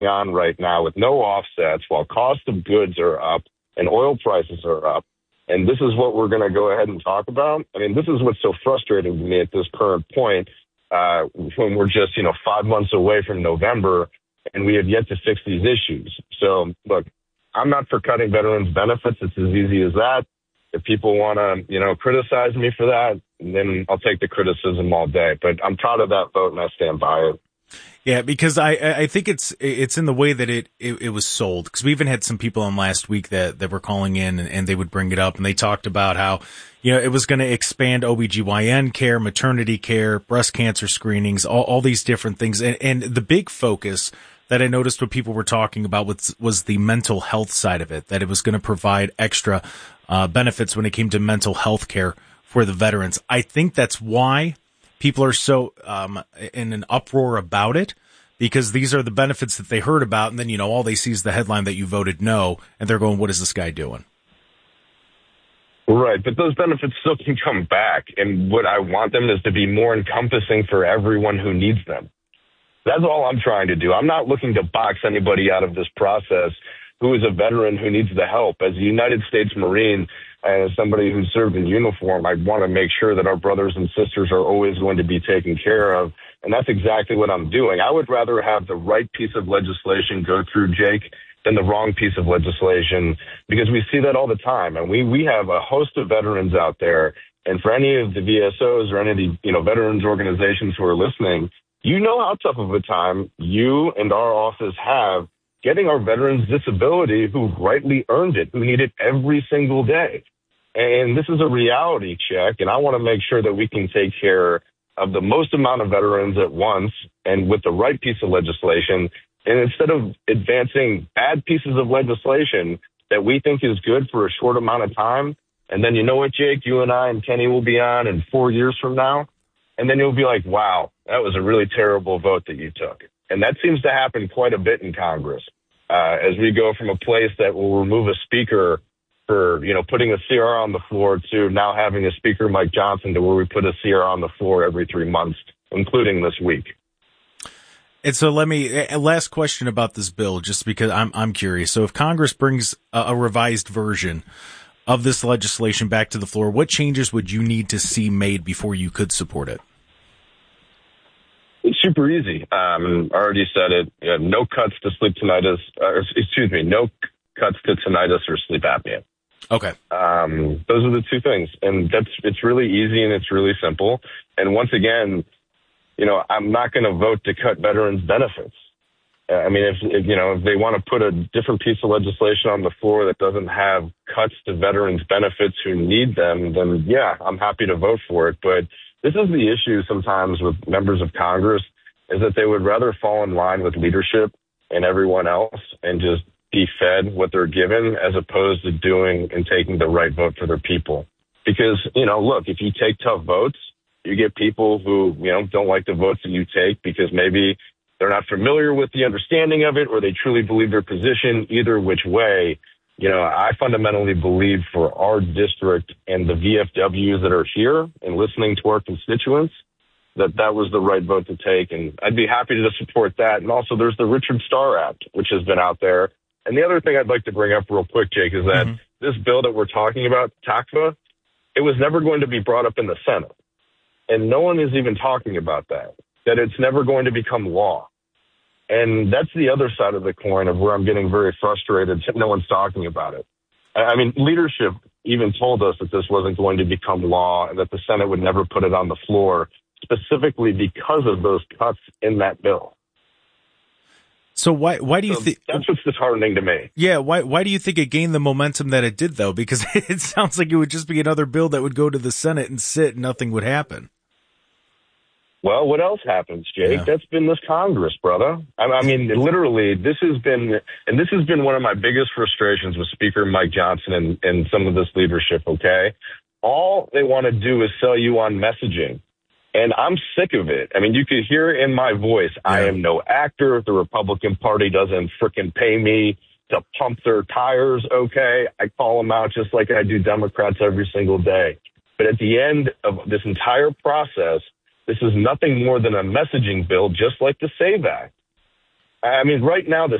on right now with no offsets while cost of goods are up and oil prices are up. And this is what we're going to go ahead and talk about. I mean, this is what's so frustrating to me at this current point when we're just, 5 months away from November and we have yet to fix these issues. So, look, I'm not for cutting veterans' benefits. It's as easy as that. If people want to, criticize me for that, then I'll take the criticism all day. But I'm proud of that vote, and I stand by it. Yeah, because I think it's in the way that it was sold. Because we even had some people on last week that were calling in and they would bring it up, and they talked about how, it was going to expand OBGYN care, maternity care, breast cancer screenings, all these different things. And the big focus that I noticed what people were talking about was the mental health side of it, that it was going to provide extra benefits when it came to mental health care for the veterans. I think that's why people are so in an uproar about it, because these are the benefits that they heard about, and then, all they see is the headline that you voted no, and they're going, what is this guy doing? Right, but those benefits still can come back, and what I want them is to be more encompassing for everyone who needs them. That's all I'm trying to do. I'm not looking to box anybody out of this process who is a veteran who needs the help. As a United States Marine, as somebody who served in uniform, I want to make sure that our brothers and sisters are always going to be taken care of. And that's exactly what I'm doing. I would rather have the right piece of legislation go through, Jake, than the wrong piece of legislation, because we see that all the time. And we have a host of veterans out there. And for any of the VSOs or any of the veterans organizations who are listening, how tough of a time you and our office have getting our veterans disability who rightly earned it, who need it every single day. And this is a reality check, and I want to make sure that we can take care of the most amount of veterans at once and with the right piece of legislation. And instead of advancing bad pieces of legislation that we think is good for a short amount of time, and then you know what, Jake, you and I and Kenny will be on in 4 years from now, and then you'll be like, wow, that was a really terrible vote that you took. And that seems to happen quite a bit in Congress as we go from a place that will remove a speaker for, putting a CR on the floor to now having a speaker, Mike Johnson, to where we put a CR on the floor every 3 months, including this week. And so last question about this bill, just because I'm curious. So if Congress brings a revised version of this legislation back to the floor, what changes would you need to see made before you could support it? It's super easy. I already said it. No cuts to sleep tinnitus. No cuts to tinnitus or sleep apnea. Okay. Those are the two things, and it's really easy and it's really simple. And once again, I'm not going to vote to cut veterans' benefits. I mean, if they want to put a different piece of legislation on the floor that doesn't have cuts to veterans' benefits who need them, then yeah, I'm happy to vote for it. But this is the issue sometimes with members of Congress, is that they would rather fall in line with leadership and everyone else and just be fed what they're given as opposed to doing and taking the right vote for their people. Because, look, if you take tough votes, you get people who, don't like the votes that you take because maybe they're not familiar with the understanding of it or they truly believe their position. Either which way, I fundamentally believe for our district and the VFWs that are here and listening to our constituents, that was the right vote to take. And I'd be happy to support that. And also there's the Richard Starr Act, which has been out there. And the other thing I'd like to bring up real quick, Jake, is that this bill that we're talking about, TACFA, it was never going to be brought up in the Senate. And no one is even talking about that it's never going to become law. And that's the other side of the coin of where I'm getting very frustrated. No one's talking about it. I mean, leadership even told us that this wasn't going to become law and that the Senate would never put it on the floor, specifically because of those cuts in that bill. So why do you think that's what's disheartening to me? Yeah, why do you think it gained the momentum that it did, though? Because it sounds like it would just be another bill that would go to the Senate and sit, and nothing would happen. Well, what else happens, Jake? Yeah. That's been this Congress, brother. I mean, literally, this has been one of my biggest frustrations with Speaker Mike Johnson and some of this leadership, okay? All they want to do is sell you on messaging. And I'm sick of it. I mean, you could hear it in my voice. Yeah. I am no actor. The Republican Party doesn't frickin' pay me to pump their tires, okay? I call them out just like I do Democrats every single day. But at the end of this entire process, this is nothing more than a messaging bill, just like the SAVE Act. I mean, right now the